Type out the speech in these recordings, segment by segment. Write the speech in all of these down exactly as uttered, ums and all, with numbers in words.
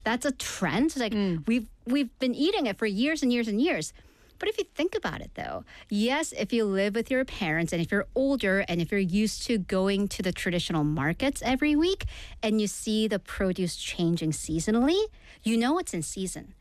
That's a trend. Like Mm. we've we've been eating it for years and years and years. But if you think about it, though, yes, if you live with your parents and if you're older and if you're used to going to the traditional markets every week and you see the produce changing seasonally, you know it's in season.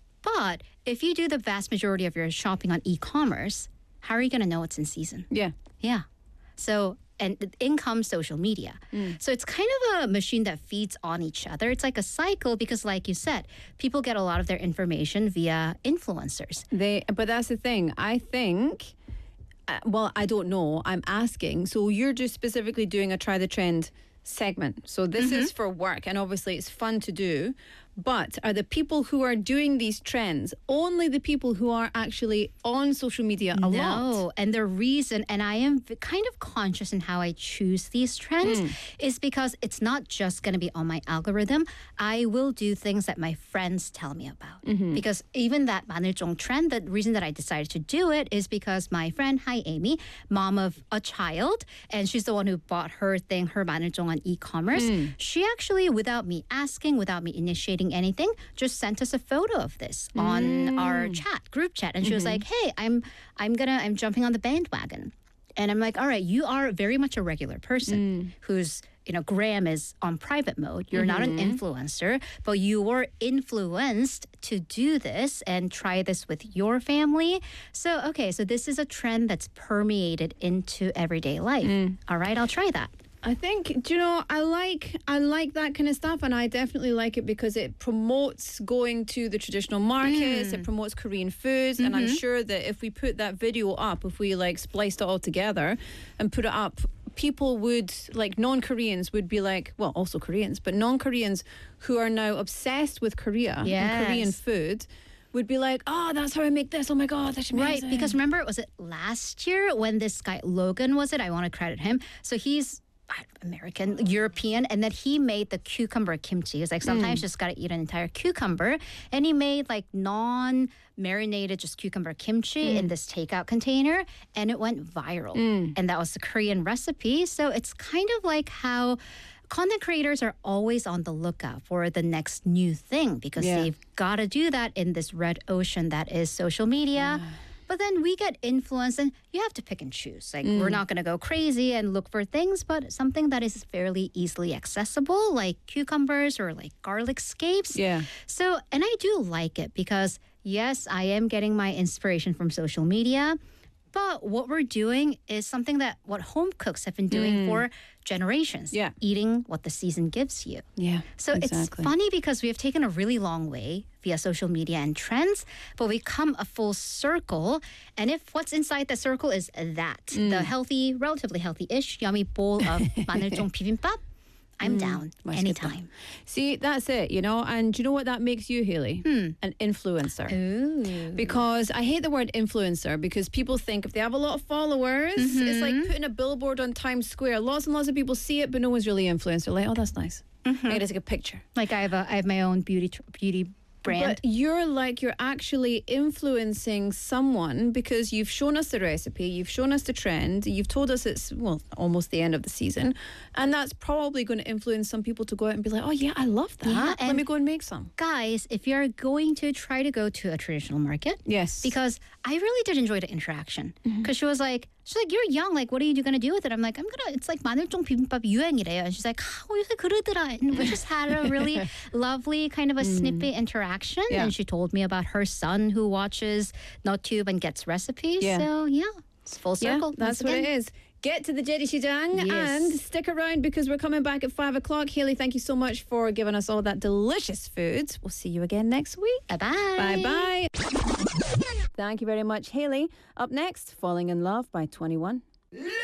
But if you do the vast majority of your shopping on e-commerce, how are you going to know it's in season? Yeah. Yeah. So, and in comes social media. Mm. So it's kind of a machine that feeds on each other. It's like a cycle because, like you said, people get a lot of their information via influencers. They, but that's the thing. I think, uh, well, I don't know. I'm asking. So you're just specifically doing a try the trend segment. So this Mm-hmm. is for work, and obviously it's fun to do. But are the people who are doing these trends only the people who are actually on social media a lot? No, and the reason, and I am v- kind of conscious in how I choose these trends, Mm. is because it's not just going to be on my algorithm. I will do things that my friends tell me about. Mm-hmm. Because even that 마늘종 trend, the reason that I decided to do it is because my friend, hi Amy, mom of a child, and she's the one who bought her thing, her 마늘종 on e-commerce. Mm. She actually, without me asking, without me initiating anything, just sent us a photo of this on our chat, group chat. And she was like, hey, I'm I'm gonna I'm jumping on the bandwagon. And I'm like, all right, you are very much a regular person who's, you know, Graham is on private mode. You're not an influencer, but you were influenced to do this and try this with your family. So, okay, so this is a trend that's permeated into everyday life. All right, I'll try that. I think, do you know, I like I like that kind of stuff, and I definitely like it because it promotes going to the traditional markets, it promotes Korean foods, and I'm sure that if we put that video up, if we like spliced it all together and put it up, people would, like non-Koreans would be like, well, also Koreans, but non-Koreans who are now obsessed with Korea and Korean Yes. food would be like, oh, that's how I make this. Oh my God, that's amazing. Right, because remember, was it last year when this guy, Logan, was it? I want to credit him. So he's American, European, and then he made the cucumber kimchi. It's like sometimes you just got to eat an entire cucumber. And he made like non-marinated just cucumber kimchi in this takeout container, and it went viral. And that was the Korean recipe. So it's kind of like how content creators are always on the lookout for the next new thing because Yeah. they've got to do that in this red ocean that is social media. But then we get influenced, and you have to pick and choose. Like, we're not going to go crazy and look for things, but something that is fairly easily accessible, like cucumbers or like garlic scapes. Yeah. So, and I do like it because, yes, I am getting my inspiration from social media. But what we're doing is something that what home cooks have been doing for generations. Yeah. Eating what the season gives you. Yeah, So exactly. it's funny because we have taken a really long way via social media and trends, but we come a full circle. And if what's inside the circle is that, the healthy, relatively healthy-ish, yummy bowl of 마늘종 bibimbap, I'm down 맛있겠다. anytime. See, that's it, you know, and do you know what that makes you, Haley? An influencer. Ooh. Because I hate the word influencer because people think if they have a lot of followers, it's like putting a billboard on Times Square. Lots and lots of people see it, but no one's really influenced. They're like, oh, that's nice. I gotta take a picture. Like I have a, I have my own beauty tr- beauty brand. But you're like, you're actually influencing someone because you've shown us the recipe, you've shown us the trend, you've told us it's, well, almost the end of the season. And that's probably going to influence some people to go out and be like, oh, yeah, I love that. Yeah, Let and- me go and make some. Guys, if you're going to try to go to a traditional market, Yes. because I really did enjoy the interaction. Because she was like, she's like, you're young. Like, what are you going to do with it? I'm like, I'm going to, it's like 마늘종 비빔밥 유행이래요. And she's like, 어, 요새 그러더라. And we just had a really lovely kind of a snippet interaction. Yeah. And she told me about her son who watches NotTube and gets recipes. Yeah. So, yeah, it's full Yeah, circle. that's once what again. it is. Get to the Jedi Shijang Yes. and stick around because we're coming back at five o'clock. Haley, thank you so much for giving us all that delicious food. We'll see you again next week. Bye-bye. Bye-bye. Thank you very much, Haley. Up next, Falling in Love by twenty-one.